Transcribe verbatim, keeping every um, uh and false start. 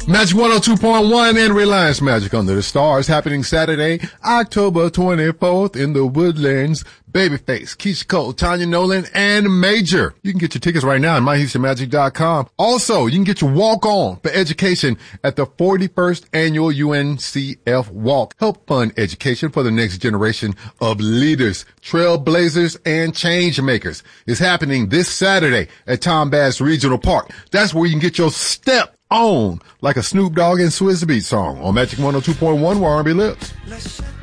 Magic one oh two point one and Reliance Magic Under the Stars happening Saturday, October twenty-fourth in the Woodlands. Babyface, Keisha Cole, Tanya Nolan, and Major. You can get your tickets right now at my houston magic dot com. Also, you can get your walk on for education at the forty-first Annual U N C F Walk. Help fund education for the next generation of leaders, trailblazers, and change makers. It's happening this Saturday at Tom Bass Regional Park. That's where you can get your step on like a Snoop Dogg and Swizz Beatz song on Magic one oh two point one where R and B lives.